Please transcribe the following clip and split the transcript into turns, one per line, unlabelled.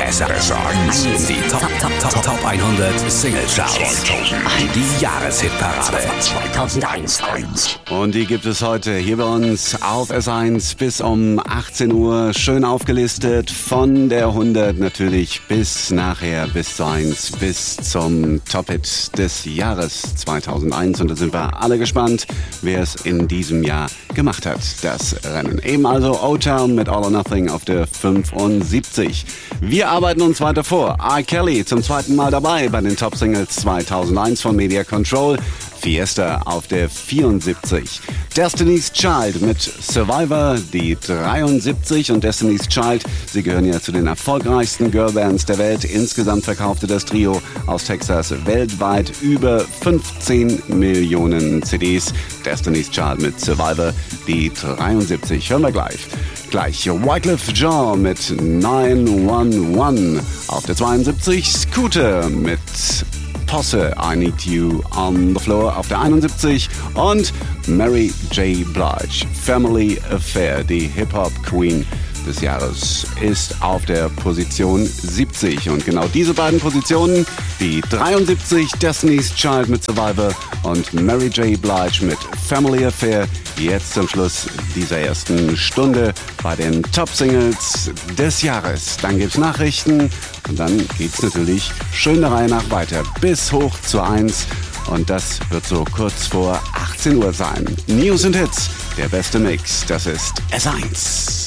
SR1 die Top 100 Single Charts. Die Jahreshitparade 2001.
Und die gibt es heute hier bei uns auf S1 bis um 18 Uhr. Schön aufgelistet von der 100 natürlich bis nachher bis zur 1, bis zum Top-Hit des Jahres 2001. Und da sind wir alle gespannt, wer es in diesem Jahr gemacht hat, das Rennen. Eben also O-Town mit All or Nothing auf der 75. Wir arbeiten uns weiter vor. R. Kelly zum zweiten Mal dabei bei den Top Singles 2001 von Media Control. Fiesta auf der 74. Destiny's Child mit Survivor, die 73. Und Destiny's Child, sie gehören ja zu den erfolgreichsten Girlbands der Welt. Insgesamt verkaufte das Trio aus Texas weltweit über 15 Millionen CDs. Destiny's Child mit Survivor, die 73. Hören wir gleich Wyclef Jean mit 911 auf der 72. Scooter mit Posse, I Need You on the Floor auf der 71 und Mary J. Blige, Family Affair, die Hip-Hop-Queen des Jahres, ist auf der Position 70. Und genau diese beiden Positionen, die 73, Destiny's Child mit Survivor und Mary J. Blige mit Family Affair, jetzt zum Schluss dieser ersten Stunde bei den Top-Singles des Jahres. Dann gibt's Nachrichten und dann geht's natürlich schön der Reihe nach weiter bis hoch zur 1. Und das wird so kurz vor 18 Uhr sein. News und Hits, der beste Mix, das ist S1.